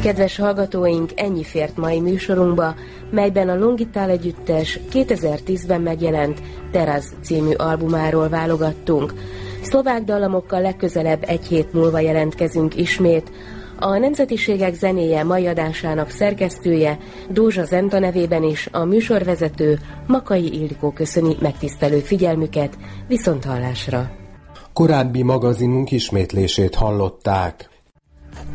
Kedves hallgatóink, ennyi fért mai műsorunkba, melyben a Longitál együttes 2010-ben megjelent Teraz című albumáról válogattunk. Szlovák dallamokkal legközelebb egy hét múlva jelentkezünk ismét. A Nemzetiségek zenéje mai adásának szerkesztője, Dózsa Zenta nevében is a műsorvezető Makai Ildikó köszöni megtisztelő figyelmüket, viszonthallásra. Korábbi magazinunk ismétlését hallották.